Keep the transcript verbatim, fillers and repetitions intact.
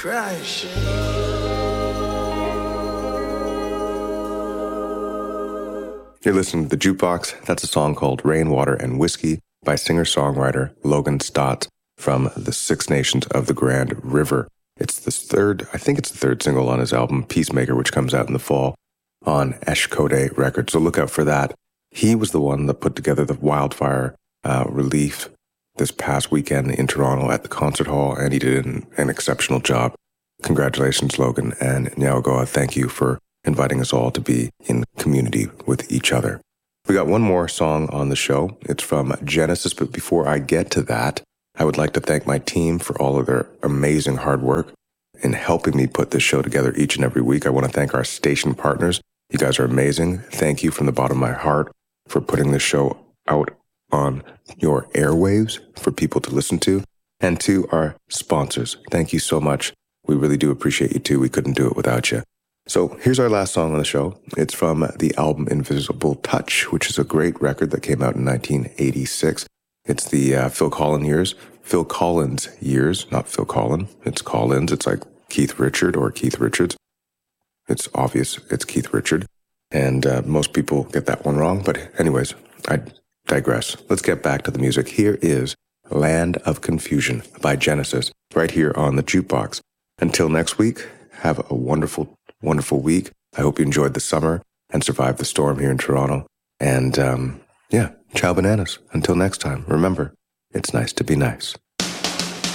Crash. You're listening to The Jukebox. That's a song called Rainwater and Whiskey by singer-songwriter Logan Stott from the Six Nations of the Grand River. It's the third, I think it's the third single on his album, Peacemaker, which comes out in the fall on Eshkode Records. So look out for that. He was the one that put together the wildfire uh, relief this past weekend in Toronto at the concert hall, and he did an, an exceptional job. Congratulations, Logan, and Nyawagoa, thank you for inviting us all to be in community with each other. We got one more song on the show. It's from Genesis, but before I get to that, I would like to thank my team for all of their amazing hard work in helping me put this show together each and every week. I want to thank our station partners. You guys are amazing. Thank you from the bottom of my heart for putting this show out on your airwaves for people to listen to. And to our sponsors, thank you so much. We really do appreciate you too. We couldn't do it without you. So here's our last song on the show. It's from the album Invisible Touch, which is a great record that came out in nineteen eighty-six. It's the uh, Phil Collins years. Phil Collins years, not Phil Collins. It's Collins. It's like Keith Richard or Keith Richards. It's obvious it's Keith Richard. And uh, most people get that one wrong. But anyways, I digress. Let's get back to the music. Here is Land of Confusion by Genesis right here on the Jukebox. Until next week, have a wonderful wonderful week. I hope you enjoyed the summer and survived the storm here in Toronto. And um, yeah, ciao bananas. Until next time, remember, it's nice to be nice.